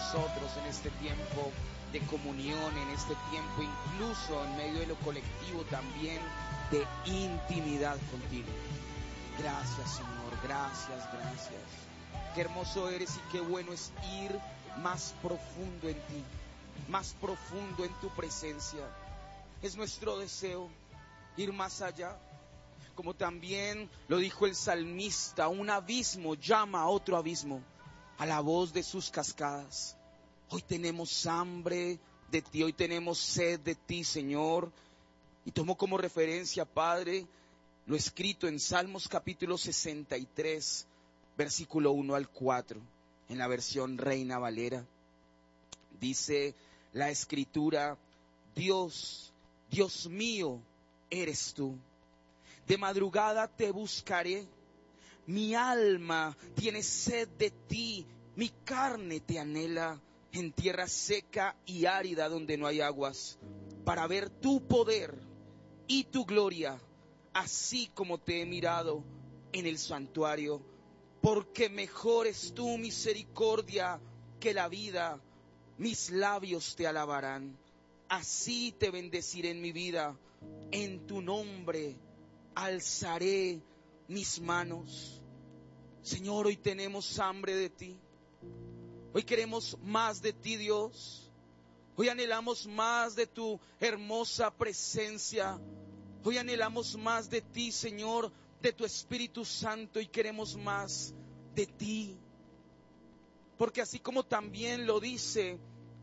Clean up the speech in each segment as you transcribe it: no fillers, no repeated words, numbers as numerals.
nosotros en este tiempo de comunión, en este tiempo incluso en medio de lo colectivo también de intimidad contigo. Gracias, Señor, gracias, gracias. Qué hermoso eres y qué bueno es ir más profundo en ti, más profundo en tu presencia. Es nuestro deseo ir más allá. Como también lo dijo el salmista, un abismo llama a otro abismo a la voz de sus cascadas. Hoy tenemos hambre de ti, hoy tenemos sed de ti, Señor. Y tomo como referencia, Padre, lo escrito en Salmos capítulo 63, versículo 1 al 4, en la versión Reina Valera. Dice la Escritura: Dios, Dios mío, eres tú. De madrugada te buscaré. Mi alma tiene sed de ti, mi carne te anhela en tierra seca y árida donde no hay aguas, para ver tu poder y tu gloria, así como te he mirado en el santuario. Porque mejor es tu misericordia que la vida, mis labios te alabarán. Así te bendeciré en mi vida, en tu nombre alzaré mis manos. Señor, hoy tenemos hambre de ti. Hoy queremos más de ti, Dios. Hoy anhelamos más de tu hermosa presencia. Hoy anhelamos más de ti, Señor, de tu Espíritu Santo, y queremos más de ti. Porque así como también lo dice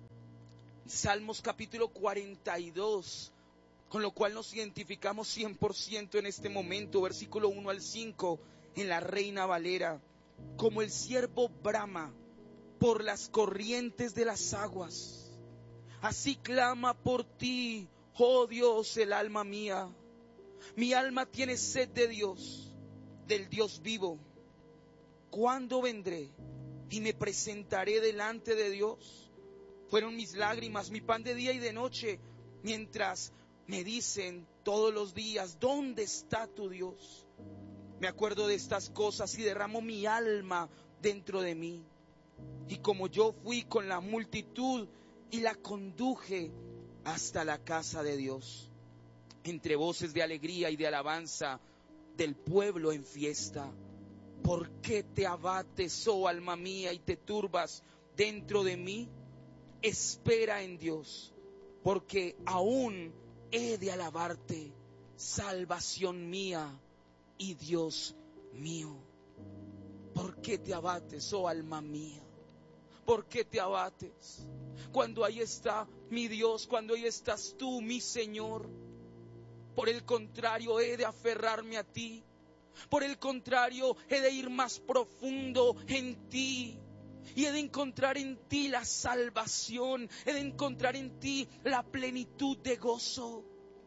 Salmos capítulo 42, con lo cual nos identificamos 100% en este momento, versículo 1 al 5, en la Reina Valera: como el ciervo brama por las corrientes de las aguas, así clama por ti, oh Dios, el alma mía. Mi alma tiene sed de Dios, del Dios vivo. ¿Cuándo vendré y me presentaré delante de Dios? Fueron mis lágrimas, mi pan de día y de noche, mientras me dicen todos los días: ¿dónde está tu Dios? Me acuerdo de estas cosas y derramo mi alma dentro de mí. Y como yo fui con la multitud y la conduje hasta la casa de Dios, entre voces de alegría y de alabanza del pueblo en fiesta. ¿Por qué te abates, oh alma mía, y te turbas dentro de mí? Espera en Dios, porque aún he de alabarte, salvación mía y Dios mío. ¿Por qué te abates, oh alma mía? ¿Por qué te abates? Cuando ahí está mi Dios, cuando ahí estás tú, mi Señor. Por el contrario, he de aferrarme a ti. Por el contrario, he de ir más profundo en ti. Y he de encontrar en ti la salvación. He de encontrar en ti la plenitud de gozo.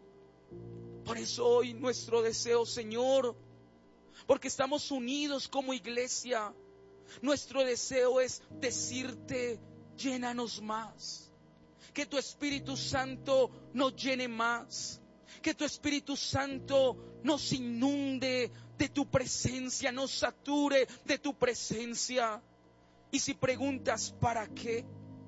Por eso hoy nuestro deseo, Señor, porque estamos unidos como iglesia, nuestro deseo es decirte: llénanos más. Que tu Espíritu Santo nos llene más. Que tu Espíritu Santo nos inunde de tu presencia, nos sature de tu presencia. Y si preguntas ¿para qué?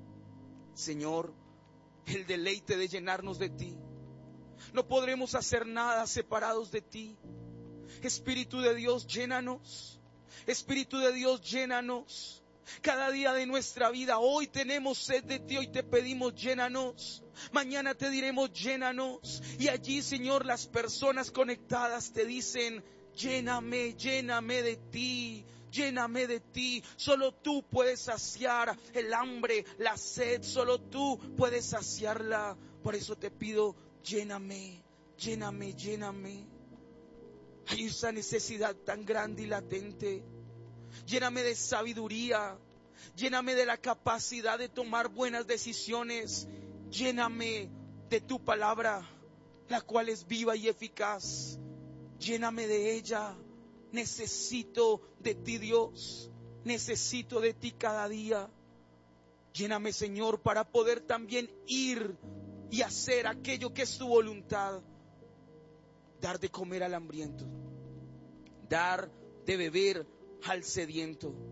Señor, el deleite de llenarnos de ti. No podremos hacer nada separados de ti. Espíritu de Dios, llénanos. Espíritu de Dios, llénanos. Cada día de nuestra vida, hoy tenemos sed de ti, hoy te pedimos: llénanos. Mañana te diremos: llénanos. Y allí, Señor, las personas conectadas te dicen: lléname, lléname de ti. Lléname de ti. Solo tú puedes saciar el hambre, la sed. Solo tú puedes saciarla. Por eso te pido: lléname, lléname, lléname. Hay esa necesidad tan grande y latente. Lléname de sabiduría. Lléname de la capacidad de tomar buenas decisiones. Lléname de tu palabra, la cual es viva y eficaz. Lléname de ella. Necesito de ti, Dios. Necesito de ti cada día. Lléname, Señor, para poder también ir y hacer aquello que es tu voluntad. Dar de comer al hambriento. Dar de beber al sediento.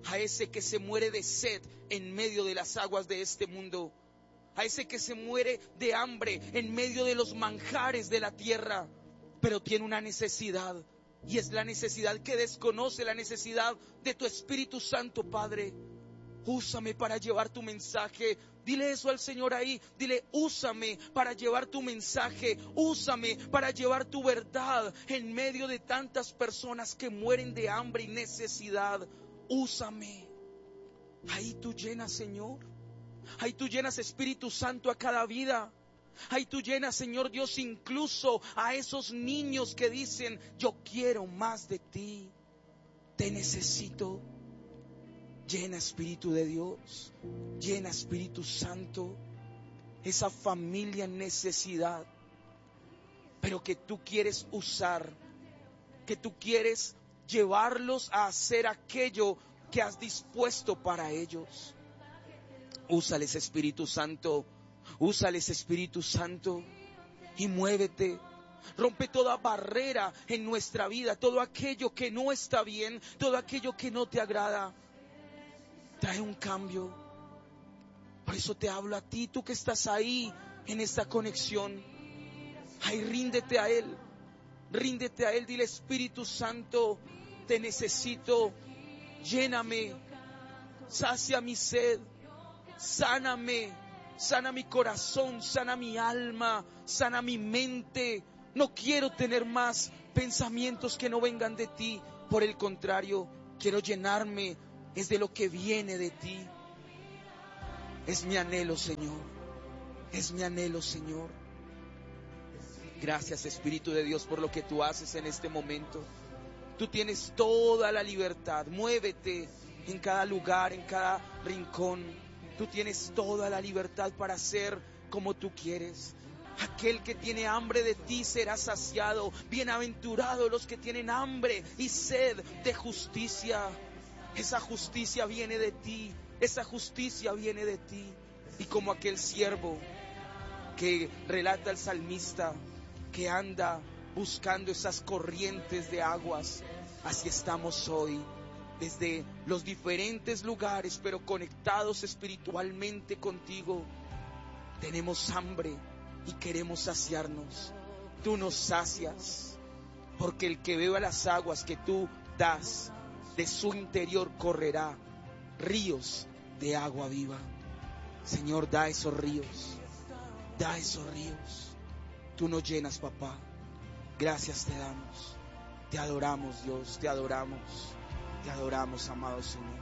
a ese que se muere de sed en medio de las aguas de este mundo, a ese que se muere de hambre en medio de los manjares de la tierra, pero tiene una necesidad, y es la necesidad que desconoce, la necesidad de tu Espíritu Santo, Padre. Úsame para llevar tu mensaje. Dile eso al Señor ahí. Dile, úsame para llevar tu mensaje. Úsame para llevar tu verdad en medio de tantas personas que mueren de hambre y necesidad. Úsame. Ahí tú llenas, Señor. Ahí tú llenas, Espíritu Santo, a cada vida. Ahí tú llenas, Señor Dios, incluso a esos niños que dicen, yo quiero más de ti. Te necesito. Llena, Espíritu de Dios, llena, Espíritu Santo, esa familia en necesidad, pero que tú quieres usar, que tú quieres llevarlos a hacer aquello que has dispuesto para ellos. Úsales, Espíritu Santo, úsales, Espíritu Santo, y muévete. Rompe toda barrera en nuestra vida, todo aquello que no está bien, todo aquello que no te agrada. Trae un cambio. Por eso te hablo a ti, tú que estás ahí en esta conexión. Ay, ríndete a Él. Ríndete a Él. Dile, Espíritu Santo, te necesito. Lléname. Sacia mi sed. Sáname. Sana mi corazón. Sana mi alma. Sana mi mente. No quiero tener más pensamientos que no vengan de ti. Por el contrario, quiero llenarme. Es de lo que viene de ti. Es mi anhelo, Señor. Es mi anhelo, Señor. Gracias, Espíritu de Dios, por lo que tú haces en este momento. Tú tienes toda la libertad. Muévete en cada lugar, en cada rincón. Tú tienes toda la libertad para hacer como tú quieres. Aquel que tiene hambre de ti será saciado. Bienaventurados los que tienen hambre y sed de justicia. Esa justicia viene de ti, esa justicia viene de ti. Y como aquel siervo que relata el salmista, que anda buscando esas corrientes de aguas, así estamos hoy, desde los diferentes lugares, pero conectados espiritualmente contigo. Tenemos hambre y queremos saciarnos. Tú nos sacias, porque el que beba las aguas que tú das, de su interior correrá ríos de agua viva. Señor, da esos ríos. Da esos ríos. Tú nos llenas, papá. Gracias te damos. Te adoramos, Dios. Te adoramos. Te adoramos, amado Señor.